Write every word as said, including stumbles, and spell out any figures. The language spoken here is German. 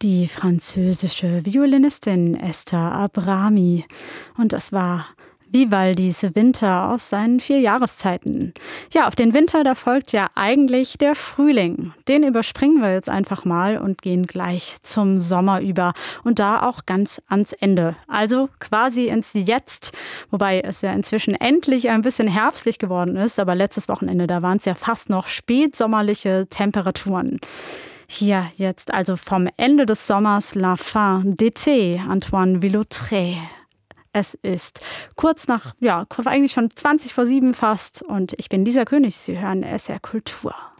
Die französische Violinistin Esther Abrami. Und das war Vivaldis Winter aus seinen vier Jahreszeiten. Ja, auf den Winter, da folgt ja eigentlich der Frühling. Den überspringen wir jetzt einfach mal und gehen gleich zum Sommer über. Und da auch ganz ans Ende. Also quasi ins Jetzt. Wobei es ja inzwischen endlich ein bisschen herbstlich geworden ist. Aber letztes Wochenende, da waren es ja fast noch spätsommerliche Temperaturen. Hier jetzt also vom Ende des Sommers La fin d'été, Antoine Villautré. Es ist kurz nach, ja, eigentlich schon zwanzig vor sieben fast und ich bin Lisa König. Sie hören S R Kultur.